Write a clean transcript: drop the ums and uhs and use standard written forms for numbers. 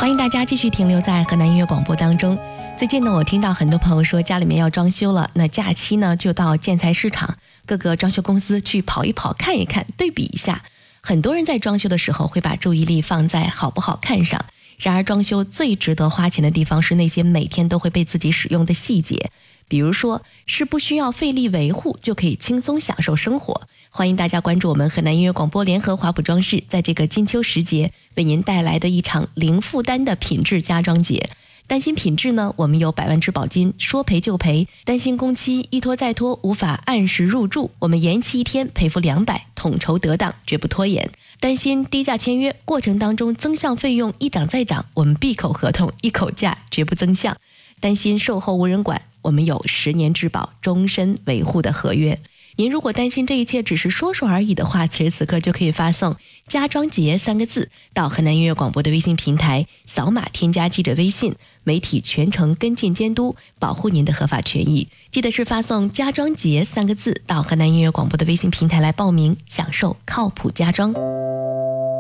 欢迎大家继续停留在河南音乐广播当中。最近呢，我听到很多朋友说家里面要装修了，那假期呢就到建材市场各个装修公司去跑一跑，看一看，对比一下。很多人在装修的时候会把注意力放在好不好看上，然而装修最值得花钱的地方是那些每天都会被自己使用的细节，比如说是不需要费力维护就可以轻松享受生活。欢迎大家关注我们河南音乐广播联合华普装饰在这个金秋时节为您带来的一场零负担的品质家装节。担心品质呢，我们有100万质保金，说赔就赔；担心工期一拖再拖，无法按时入住，我们延期1天赔付200，统筹得当，绝不拖延。担心低价签约过程当中增项费用一涨再涨，我们闭口合同一口价，绝不增项。担心售后无人管，我们有10年质保终身维护的合约。您如果担心这一切只是说说而已的话，此时此刻就可以发送家装节3个字到河南音乐广播的微信平台，扫码添加记者微信，媒体全程跟进监督，保护您的合法权益。记得是发送家装节3个字到河南音乐广播的微信平台来报名，享受靠谱家装。